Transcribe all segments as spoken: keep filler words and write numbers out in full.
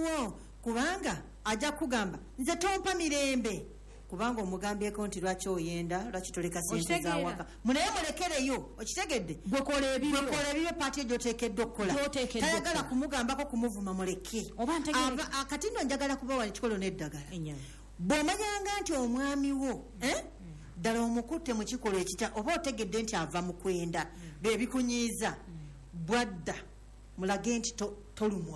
wo kubanga ajja kugamba nze tompa mirembe kubanga omugambyeko nti lwaki oyenda lwaki toleka sente zawaka munaye mulekereyo okitegedde gwekola ebibyo gwekola ebibyo paati egyo oteekeddwa okukola tayagala kumugambako kumuvuma muleke akati nno njagala kubawa ekikolo n'eddagala bw'omanyanga nti omwami wo ddala omukutte mu kikolo ekita oba otegedde nti ava mu kwenda bebikunyiiza bwadda mulage nti tolumwa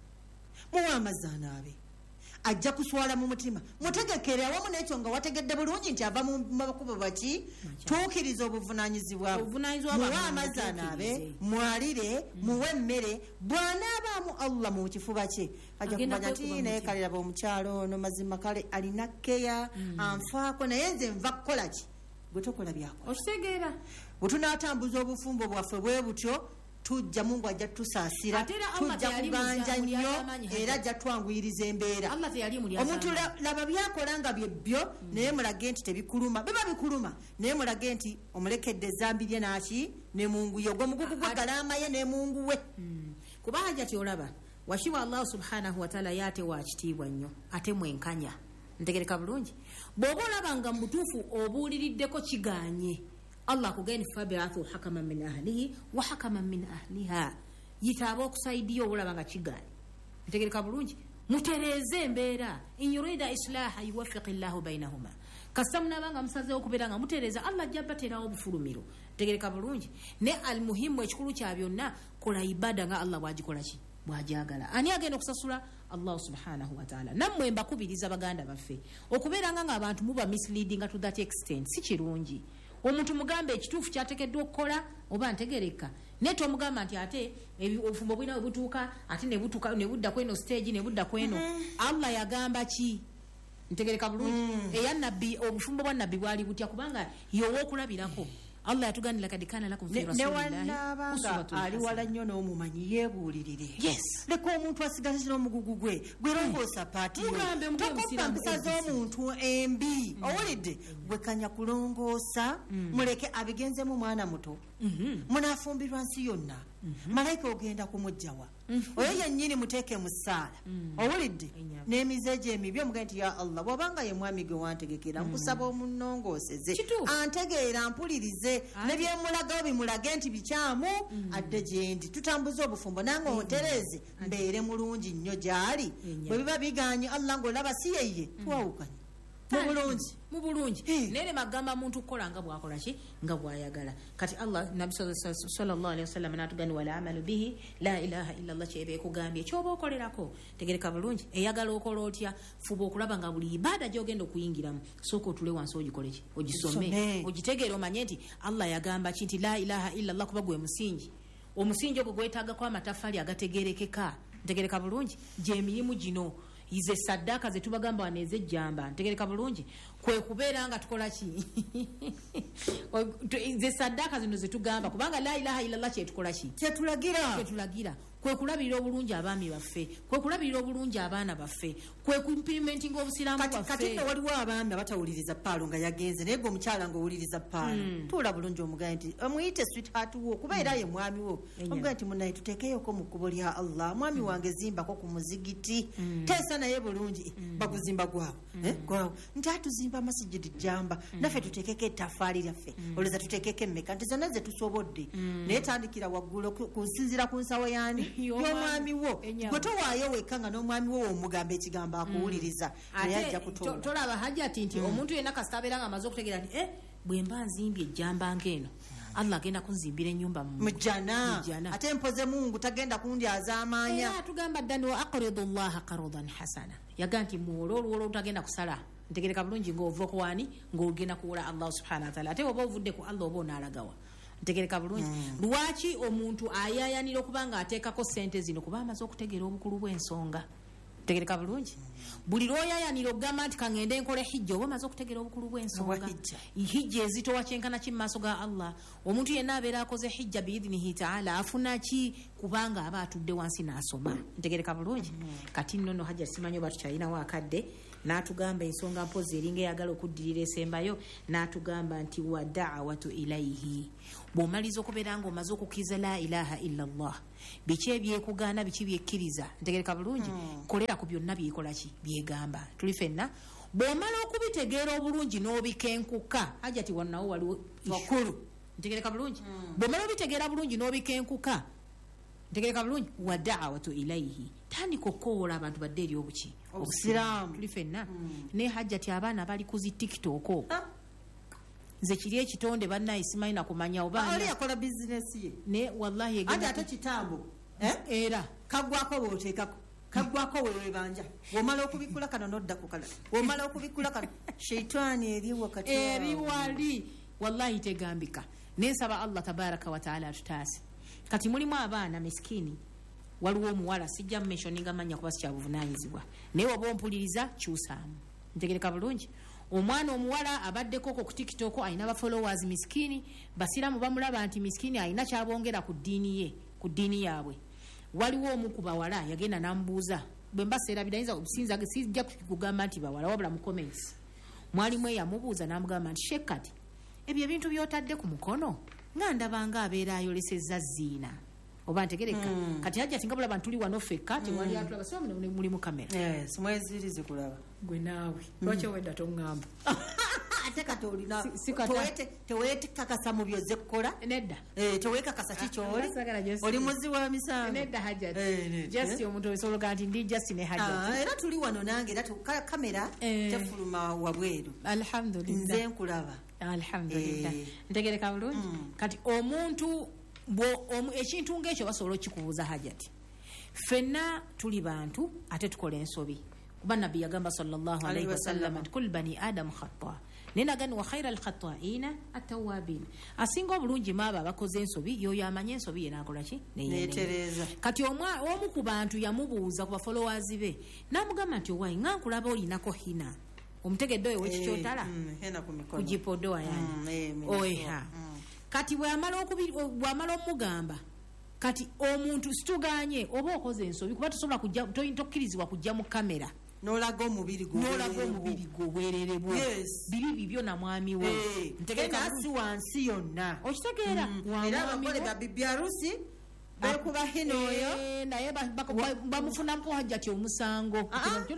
muwa amazzi anaabe ajja kuswala mu mutima mutegekere awamu n'ekyo nga wategedde bulungi nti ava mu makubo baki tuukiriza obuvunaanyizibwa muwe amazzi anaabe mwalire muwe emmere bw'anaabaamu Allah mu kifuba kye ajja kumanya nti naye kale laba omukyalo ono mazima kale alina keya anfaako naye nze nva kukola ki gwe tokola byakola okitegeera bwe tunaatambuza obufumbo bwaffe bwe butyo tujja Mungu ajja tusaasira tujja kuganja nnyo era ajja twanguyiriza embeera omuntu laba byakola nga byebyo naye mulage nti tebikuluma biba bikuluma naye mulage nti omulekedde ezambi lye naaki ne mungu ye ogwo mugugu gwe galama ye ne mungu we kuba hajja tyolaba washiwa Allah subhanahu wa ta'ala yate wa kitiibwa nnyo ate mwenkanya ntegereka bulungi bw'oba olaba nga mu butuufu obuuliriddeko kiganye Allah kugeni fabi'athu hakaman min ahlihi wa hakaman min ahliha yitaba okusaidiyo olaba nga kiganye ntegereka bulungi mutereze embeera in yurida islaha yuwaffiqu Allahu bainahuma kasamna banga musaze okubeera nga mutereza Allah jabbatera obufulumiro ntegereka bulungi ne almuhimu ekikulu kya byonna kola ibada nga Allah bwagikola ki bwajagala ani agenda okusasula Allah subhanahu wa ta'ala namwe mbakubiriza baganda baffe okubeera nga abantu muba misleading to that extent si kirungi omuntu mugambe ekituufu kyatekeddwa okukola oba ntegereka neto omugamba nti ate obufumbo bwina obutuuka ate ne butuuka ne budda kweno stage ne budda kweno Allah yagamba ki ntegereka bulungi eya nabbi obufumbo bwa nabbi bwali butya kubanga yowo okulabirako Allah yatuganira kadikana lakum fi rasulillahi ali wala nnyo n'omumanyi yeebuulirire yes leko omuntu asigaze kino omugugu gwe gwe longoosa paati tokoppa mpisa z'omuntu embi owulidde gwe kanya kulongoosa muleke abigenzemu mwana muto munaafumbirwa nsi yonna malayika ogenda kumujjawa oyo yennyini muteeke mu ssaala owulidde n'emize gye emibi omugenda nti ya Allah bw'obanga ye mwami gwe wantegekera nkusaba omunnongooseze antegeera mpulirize ne byemulagawo bimulage nti bikyamu adde gye ndi tutambuze obufumbo nange ontereze mbeere mulungi nnyo gy'ali bwe biba biganye Allah ng'olaba si yeye tuwawukanye mu bulungi mu bulungi nere magamba muntu kukola nga bwakola ki nga bwayagala kati Allah nabi sallallahu alaihi wasallam natugani wala amalu bihi la ilaha illa Allah chebe kugambye kyoba okolerako tegereka bulungi eyagala okola otya fuba okulaba nga buli ibada gyogenda okuyingiramu soko tule wansi ogikole ki ogisome ogitegeera omanye nti Allah yagamba ki nti la ilaha illa Allah kuba gwe musingi omusingi ogwo gwetaaga kwa amatafali agategerekeka ntegereka bulungi je emirimu gino ize sadaka ze tubagamba waneze ejjamba ntegereka bulungi kwe kubeera nga tukola ki ize sadaka zino ze tugamba kubanga la ilaha illa Allah kye tukola ki kye tulagira kye tulagira kwe kulabirira obulungi abaami baffe kwe kulabirira obulungi abaana baffe kwe ku implementing obusiramu baffe kati kati waliwo abaami abatawuliriza paalo nga yagenze naye gwe omukyala nga owuliriza paalo mm. tuula bulungi omugaye nti omuyite sweetheart wo kubeera mm. ye mwami wo omugaye nti munaye tuteekeyoko mu kkubo lya Allah mwami mm. wange zimbako ku muzigiti mm. teesa naye bulungi mm. baguzimba gwawo mm. eh, gwawo nti atuzimba masijidi jamba mm. naffe tuteekeko ettafaali lyaffe mm. olowooza tuteekeko emmeka nti zonna ze tusobodde mm. naye tandikira waggulu kunsinzira ku nsawo yani y'omwami wo gwe towaayo wekka nga n'omwami wo omugamba ekigambo akuwuliriza naye ajja kutola tolaba hajjati nti omuntu yenna kasita abeera nga amaze okutegeera nti eh bwe mba nzimbye ejjamba ng'eno Allah agenda kunzimbira ennyumba mujjana ate mpoze Mungu tagenda kundyaza amaanya era tugamba ddani wa aqridu llaha qardan hasana yaga nti muwolo olwolo tagenda kusala ntegereka bulungi ng'ova okuwani ng'ogenda kuwola Allah subhanahu wa ta'ala ate oba ovudde ku Allah oba onaalagawa ntegereka bulungi mm. lwaki omuntu ayayanira okubanga ateekako sente zino kuba amaze okutegeera obukulu bw'ensonga ntegereka bulungi mm. buli lw'oyayanira okugamba nti kangende nkole hijja oba amaze okutegeera obukulu bw'ensonga hijja ezitowa kyenkana ki mu maaso ga Allah omuntu yenna abeera akoze hijja biidhinihi ta'ala afuna ki kubanga aba atudde wansi n'asoma ntegereka bulungi kati nno no hajja simanyo batu kyalinawo akadde n'atugamba ensonga mpozi eringa eyagala okuddirira esembayo n'atugamba nti wa da'watu ilaihi bw'omaliza okubeera nga omaze okukkiriza la ilaha illa allah biki ebyekugaana biki byekkiriza ntegereka bulungi mm. kolera ku byonna byekola ki byegamba tuli fenna bw'omala okubitegeera obulungi n'obikenkuka hajjati wannawo waliwo wakulu ntegereka bulungi mm. bw'omala obitegeera bulungi n'obikenkuka ntegereka bulungi wa da'watu ilaihi tandika okukoola abantu badde eri obuki obusiraamu tuli fenna mm. ne hajjati abaana bali ku zi tiktok ah. nze kiri ekitonde bannaye simanyi nakumanya oba ali yakola bizinesi ye ne wallahi ate ate kitambo eh? era kagwako bw'oteekako kagwako weewebanja womala okubikula kano nodda ku kala womala okubikula kano sheitaani eri wakati eri wali wallahi tegambika nensaba allah tabaraka wataala atutaase kati mulimu abaana miskini waliwo omuwala sijja mumenshoninga manya kuba sikyabuvunanyizibwa naye oba ompuliriza kyusaamu ntegereka bulungi omwana omuwala abaddeko ku tiktok alina ba followers miskini basiramu bamulaba nti miskini alina kyabongera ku ddiini ye ku ddiini yaabwe waliwo omu ku bawala yagenda n'amubuuza bwe mbaseera bidayinza obusinza sijja kugamba nti bawala wabula mu comments mwalimu eyamubuuza n'amugamba nti shekati ebyo ebintu by'otadde ku mukono nga ndabanga abeera ayolesezza ziina oba ntegereka mm. kati hajja tinga bulaba ntuli wano fekka tewali mm. atulaba so muli mu kamera yes mwezirize kulaba gwe naawe lwaki mm. wenda tongamba ate kati olina tewete tewete kakasa mu byoze kukola nedda eh teweka kasa kicholi oli muzi wa misango nedda hajja just omuntu osologa nti ndi just ne hajja ah era tuli wano nange era kamera tefuluma wabweru alhamdulillah nze nkulaba alhamdulillah ntegereka bulungi kati omuntu bo ekintu ng'ekyo basobola okikubuuza hajjati fenna tuli bantu ate tukola ensobi kuba nabbi yagamba sallallahu alaihi wasallam nti kul bani adamu khata nenagani wa khaira alkhata'ina atawabin asinga obulungi maaba abakoze ensobi yoyo amanye ensobi ye nakola ki neyetereza kati omwa omu ku bantu yamubuuza ku bafollowers be namugamba nti owayi nga nkulaba olinako hina omutegedde oyo wekikyotala hena ku mikono kujipodoa yani oeha kati bwamala okubi bwamala omugamba kati omuntu situganye oba okoze ensobi kuba tosobola kujja toyintokkirizibwa kujja mu kamera nolaga omubiri gwo nolaga omubiri gwo bwererebwo bibi bibyo na mwami we ntegereka asi wansi yonna okitegeera era abakole ba bibi arusi bekuba hino oyo naye bamufunamu hajjati omusango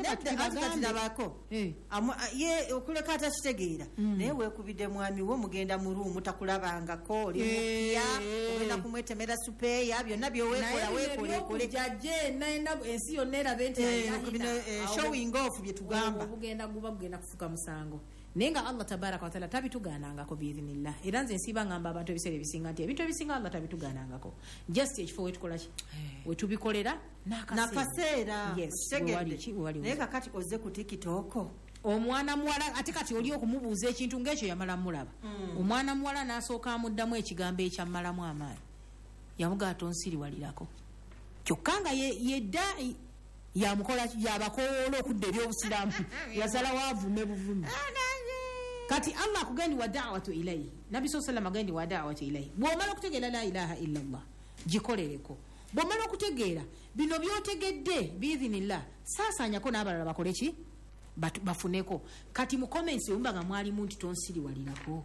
bako ye okuleka atakitegeera naye weekubidde mwami wo mugenda mu ruumu takulabangako oli mupiya ogenda kumwetemera supeeya byonna byoweekola weekolekole jajje naenda ensi yonna erabe nti showing off bye tugamba obugenda guba bugenda kufuka musango naye nga allah tabaraka wataala tabitugaanangako biidhinillah era nze nsiiba ngamba abantu ebiseera ebisinga nti ebintu ebisinga allah tabitugaanangako just ekifo wetukola ki wetubikolera nakaseera naye kakati oze ku tikitoko omwana muwala ate kati oli okumubuuza ekintu ng'ekyo yamala mulaba omwana muwala n'asooka amuddamu ekigambo ekyammalamu amaanyi yamugaa tonsiriwalirako kyokka nga yeddaai yamukola yabakoola okudda ebyobusiraamu yazala waavume buvume kati allah akugendi wa da'watu ilayhi nabi sallallahu agendi wa da'watu ilayhi bw'omala okutegeera la ilaha illa allah gikolereko bw'omala okutegeera bino byotegedde biidhinillah saasaanyako n'abalala bakole ki bafuneko kati mu comments oyumba nga mwalimu nti tonsiriwalirako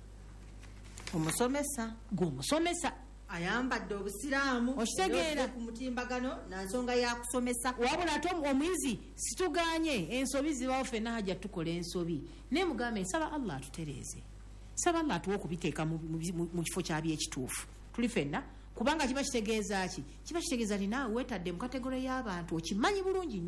omusomesa gwomusomesa ayambadde obusiraamu okitegeera ku mutimbagano nansonga yakusomesa wabula ate omuyizi situganye ensobi zibawo fenna hajja tukola ensobi naye mugambe nsaba allah atutereeze saba allah atuwe okubiteeka mu kifo kyabyo ekituufu tuli fenna kubanga kiba kitegeeza ki kiba kitegeeza nti naawe weetadde mu kategole y'abantu okimanyi bulungi